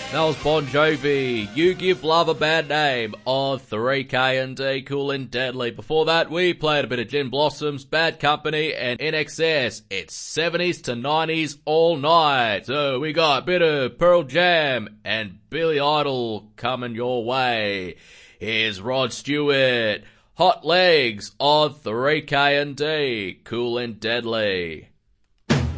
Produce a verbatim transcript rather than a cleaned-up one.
That was Bon Jovi, You Give Love a Bad Name on three K and D, Cool and Deadly. Before that, we played a bit of Gin Blossoms, Bad Company, and In Excess. It's seventies to nineties all night. So we got a bit of Pearl Jam and Billy Idol coming your way. Here's Rod Stewart, Hot Legs on three K and D, Cool and Deadly.